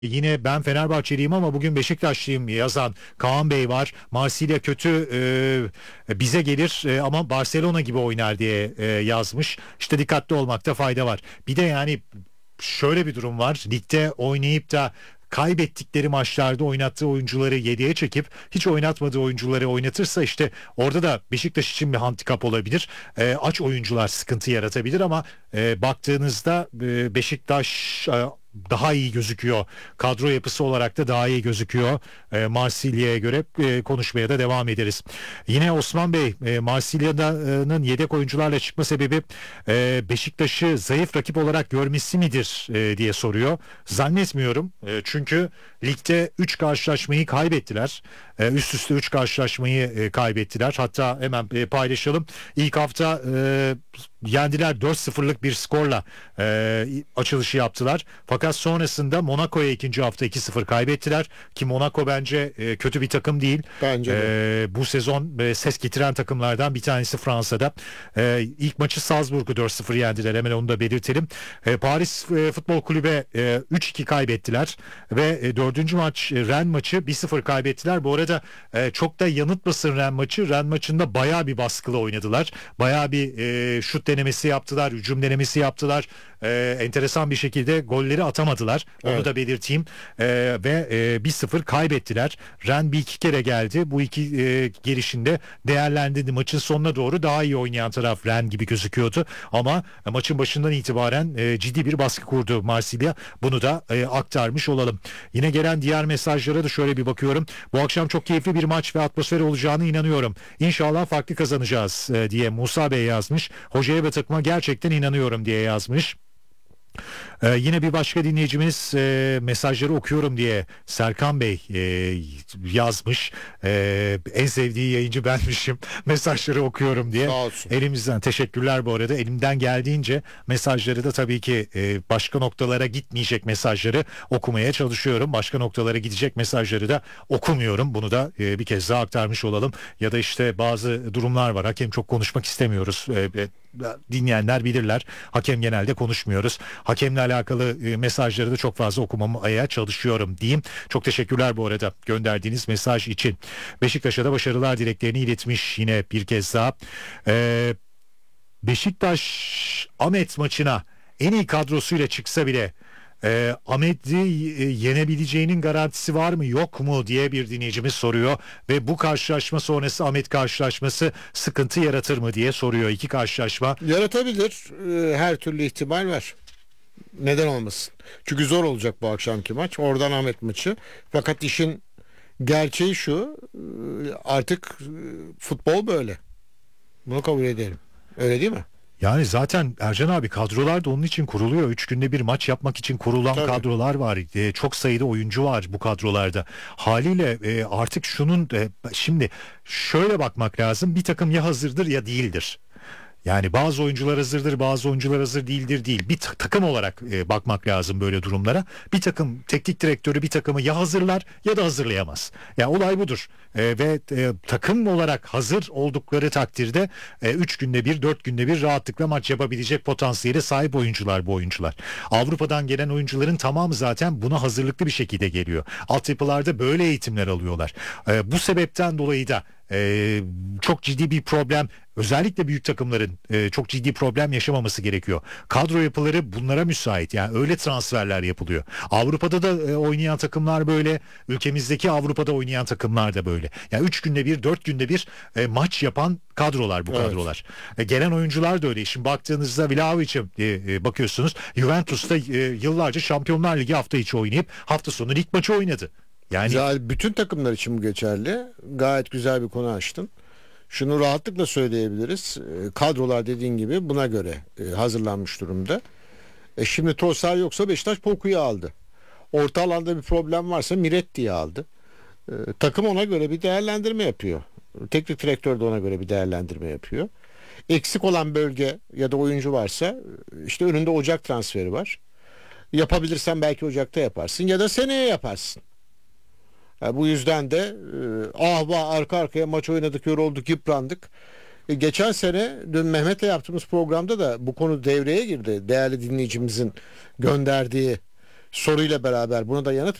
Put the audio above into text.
Yine ben Fenerbahçeliyim ama bugün Beşiktaşlıyım yazan Kaan Bey var. Marsilya kötü, bize gelir ama Barcelona gibi oynar diye yazmış. İşte dikkatli olmakta fayda var. Bir de yani şöyle bir durum var. Ligde oynayıp da kaybettikleri maçlarda oynattığı oyuncuları 7'ye çekip hiç oynatmadığı oyuncuları oynatırsa işte orada da Beşiktaş için bir handikap olabilir. Aç oyuncular sıkıntı yaratabilir ama baktığınızda Beşiktaş daha iyi gözüküyor. Kadro yapısı olarak da daha iyi gözüküyor. Marsilya'ya göre konuşmaya da devam ederiz. Yine Osman Bey, Marsilya'nın yedek oyuncularla çıkma sebebi Beşiktaş'ı zayıf rakip olarak görmesi midir diye soruyor. Zannetmiyorum. Çünkü ligde 3 karşılaşmayı kaybettiler. Üst üste 3 karşılaşmayı kaybettiler. Hatta hemen paylaşalım. İlk hafta yendiler, 4-0'lık bir skorla açılışı yaptılar. Fakat sonrasında Monaco'ya ikinci hafta 2-0 kaybettiler. Ki Monaco bence kötü bir takım değil. Bence de. Bu sezon ses getiren takımlardan bir tanesi Fransa'da. İlk maçı Salzburg'u 4-0 yendiler. Hemen onu da belirtelim. Paris Futbol Kulübü 3-2 kaybettiler. Ve dördüncü maç Rennes maçı 1-0 kaybettiler. Bu arada çok da yanıltmasın Rennes maçı. Rennes maçında bayağı bir baskılı oynadılar. Bayağı bir şut denemesi yaptılar. Hücum denemesi yaptılar. Enteresan bir şekilde golleri atamadılar. Onu Evet. da belirteyim. Ve 1-0 kaybettiler. Rennes bir iki kere geldi. Bu iki gelişinde değerlendirdi. Maçın sonuna doğru daha iyi oynayan taraf Rennes gibi gözüküyordu. Ama maçın başından itibaren ciddi bir baskı kurdu Marsilya. Bunu da aktarmış olalım. Yine gelen diğer mesajlara da şöyle bir bakıyorum. Bu akşam çok keyifli bir maç ve atmosfer olacağını inanıyorum. İnşallah farklı kazanacağız diye Musa Bey yazmış. Hocaya ve takıma gerçekten inanıyorum diye yazmış. Yine bir başka dinleyicimiz mesajları okuyorum diye Serkan Bey yazmış. En sevdiği yayıncı benmişim. Mesajları okuyorum diye. Sağ olsun. Elimizden teşekkürler bu arada. Elimden geldiğince mesajları da tabii ki başka noktalara gitmeyecek mesajları okumaya çalışıyorum. Başka noktalara gidecek mesajları da okumuyorum. Bunu da bir kez daha aktarmış olalım. Ya da işte bazı durumlar var. Hakem çok konuşmak istemiyoruz. Dinleyenler bilirler. Hakem genelde konuşmuyoruz. Hakemle alakalı mesajları da çok fazla okumamaya çalışıyorum diyeyim. Çok teşekkürler bu arada gönderdiğiniz mesaj için. Beşiktaş'a da başarılar dileklerini iletmiş yine bir kez daha. Beşiktaş Ahmet maçına en iyi kadrosuyla çıksa bile Ahmet'i yenebileceğinin garantisi var mı yok mu diye bir dinleyicimiz soruyor ve bu karşılaşma sonrası Ahmet karşılaşması sıkıntı yaratır mı diye soruyor. İki karşılaşma. Yaratabilir. Her türlü ihtimal var. Neden olmasın? Çünkü zor olacak bu akşamki maç. Oradan Ahmet maçı. Fakat işin gerçeği şu. Artık futbol böyle. Bunu kabul edelim. Öyle değil mi? Yani zaten Ercan abi kadrolar da onun için kuruluyor. 3 günde bir maç yapmak için kurulan Tabii. kadrolar var. Çok sayıda oyuncu var bu kadrolarda. Haliyle artık şunun şimdi şöyle bakmak lazım. Bir takım ya hazırdır ya değildir. Yani bazı oyuncular hazırdır, bazı oyuncular hazır değildir değil. Bir takım olarak bakmak lazım böyle durumlara. Bir takım teknik direktörü bir takımı ya hazırlar ya da hazırlayamaz. Ya olay budur. Ve takım olarak hazır oldukları takdirde 3 günde bir, 4 günde bir rahatlıkla maç yapabilecek potansiyele sahip oyuncular bu oyuncular. Avrupa'dan gelen oyuncuların tamamı zaten buna hazırlıklı bir şekilde geliyor. Altyapılarda böyle eğitimler alıyorlar. Bu sebepten dolayı da çok ciddi bir problem, özellikle büyük takımların çok ciddi problem yaşamaması gerekiyor. Kadro yapıları bunlara müsait. Yani öyle transferler yapılıyor. Avrupa'da da oynayan takımlar böyle, ülkemizdeki Avrupa'da oynayan takımlar da böyle. Yani 3 günde bir, 4 günde bir maç yapan kadrolar bu Evet. kadrolar. Gelen oyuncular da öyle. Şimdi baktığınızda Vlahovic'e bakıyorsunuz. Juventus'ta yıllarca Şampiyonlar Ligi hafta içi oynayıp hafta sonu lig maçı oynadı. Yani Güzel, bütün takımlar için bu geçerli. Gayet güzel bir konu açtın. Şunu rahatlıkla söyleyebiliriz. Kadrolar dediğin gibi buna göre hazırlanmış durumda. Şimdi Trossard yoksa Beşiktaş Poku'yu aldı. Orta alanda bir problem varsa Miretti'yi aldı. Takım ona göre bir değerlendirme yapıyor. Teknik direktör de ona göre bir değerlendirme yapıyor. Eksik olan bölge ya da oyuncu varsa işte önünde Ocak transferi var. Yapabilirsen belki Ocak'ta yaparsın ya da seneye yaparsın. Bu yüzden de ah vah arka arkaya maç oynadık, yorulduk, yıprandık. Geçen sene dün Mehmet'le yaptığımız programda da bu konu devreye girdi. Değerli dinleyicimizin gönderdiği soruyla beraber buna da yanıt